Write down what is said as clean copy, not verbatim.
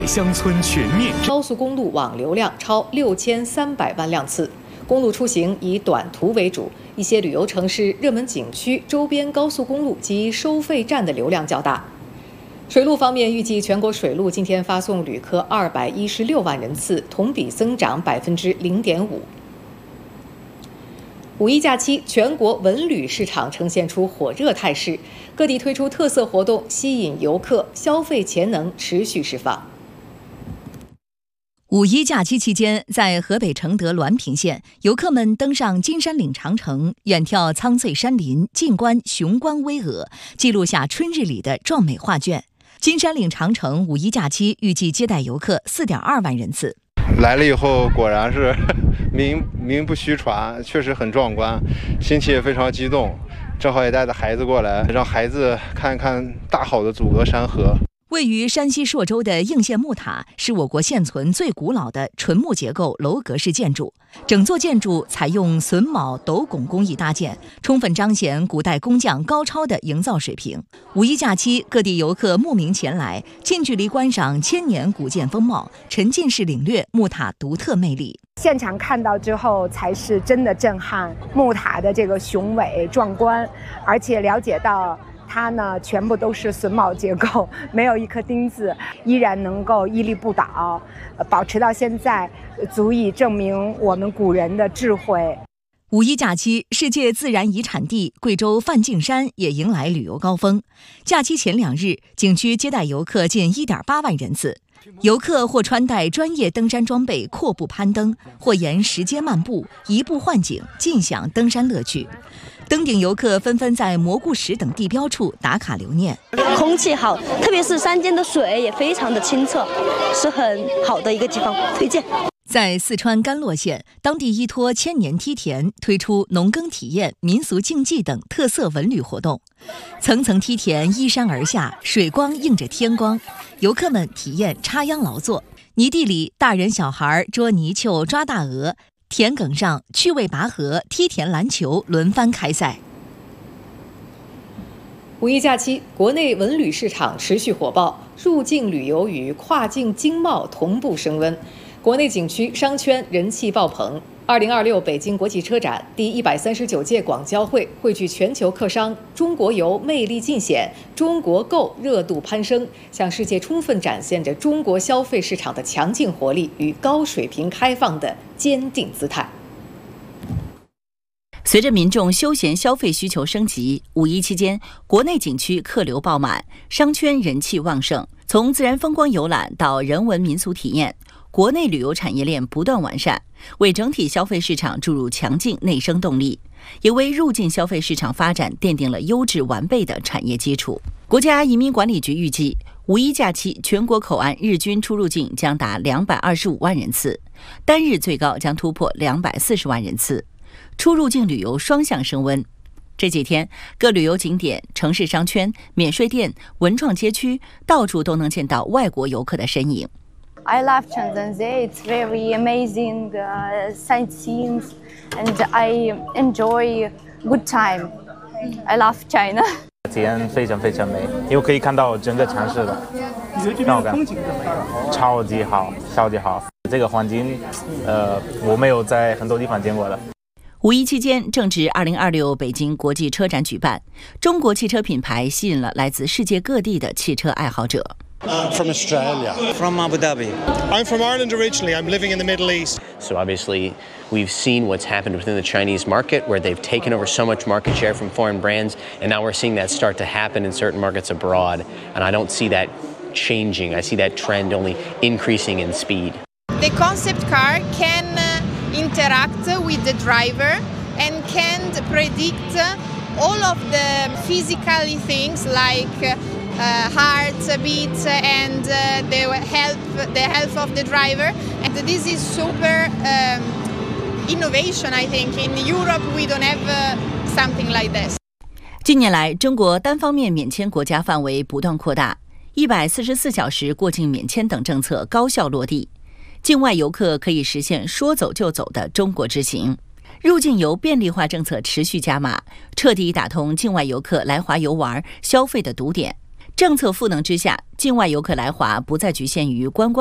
乡村全面。 高速公路网流量超6300万辆次，公路出行以短途为主，一些旅游城市、热门景区周边高速公路及收费站的流量较大。水路方面，预计全国水路今天发送旅客216万人次，同比增长0.5%。五一假期，全国文旅市场呈现出火热态势，各地推出特色活动，吸引游客，消费潜能持续释放。 五一假期期间，在河北承德滦平县，游客们登上金山岭长城，远眺苍翠山林，近观雄关巍峨，记录下春日里的壮美画卷。金山岭长城五一假期预计接待游客4.2万人次。 来了以后，果然是名不虚传，确实很壮观，心情也非常激动。正好也带着孩子过来，让孩子看看大好的阻隔山河。 位于山西朔州的应县木塔是我国现存最古老的纯木结构楼阁式建筑，整座建筑采用榫卯斗拱工艺搭建，充分彰显古代工匠高超的营造水平。五一假期，各地游客慕名前来，近距离观赏千年古建风貌，沉浸式领略木塔独特魅力。 现场看到之后才是真的震撼，木塔的这个雄伟壮观，而且了解到它呢全部都是榫卯结构，没有一颗钉子，依然能够屹立不倒，保持到现在，足以证明我们古人的智慧。 五一假期，世界自然遗产地贵州梵净山也迎来旅游高峰。假期前2日，景区接待游客近1.8万人次。游客或穿戴专业登山装备阔步攀登，或沿石阶漫步，移步换景，尽享登山乐趣。登顶游客纷纷在蘑菇石等地标处打卡留念。 空气好，特别是山间的水也非常的清澈，是很好的一个地方，推荐。 在四川甘洛县，当地依托千年梯田推出农耕体验、民俗竞技等特色文旅活动。层层梯田依山而下，水光映着天光，游客们体验插秧劳作。泥地里，大人小孩捉泥鳅、抓大鹅；田埂上，趣味拔河、梯田篮球轮番开赛。 五一假期，国内文旅市场持续火爆，入境旅游与跨境经贸同步升温。国内景区商圈人气爆棚。2026北京国际车展第139届广交会汇聚全球客商，中国游魅力尽显，中国购热度攀升，向世界充分展现着中国消费市场的强劲活力与高水平开放的坚定姿态。 随着民众休闲消费需求升级，五一期间，国内景区客流爆满，商圈人气旺盛。从自然风光游览到人文民俗体验，国内旅游产业链不断完善，为整体消费市场注入强劲内生动力，也为入境消费市场发展奠定了优质完备的产业基础。国家移民管理局预计，五一假期全国口岸日均出入境将达225万人次，单日最高将突破240万人次，出入境旅游双向升温。这几天，各旅游景点、城市商圈、免税店、文创街区，到处都能见到外国游客的身影。 I love Changzhou. It's very amazing sightseeing, and I enjoy good time. I love China. 体验非常非常美，因为可以看到整个城市的， 你觉得这边的风景怎么样？ 超级好，超级好。这个环境，我没有在很多地方见过的。 五一期间，正值2026北京国际车展举办，中国汽车品牌吸引了来自世界各地的汽车爱好者。 From Australia. From Abu Dhabi. I'm from Ireland originally. I'm living in the Middle East. So obviously, we've seen what's happened within the Chinese market, where they've taken over so much market share from foreign brands, and now we're seeing that start to happen in certain markets abroad. And I don't see that changing. I see that trend only increasing in speed. The concept car can interact with the driver and can predict all of the physical things like heartbeat and the health of the driver. And this is super innovation, I think. In Europe, we don't have something like this. 近年来，中国单方面免签国家范围不断扩大，144小时过境免签等政策高效落地，境外游客可以实现说走就走的中国之行。入境游便利化政策持续加码，彻底打通境外游客来华游玩消费的堵点。 政策赋能之下，境外游客来华不再局限于观光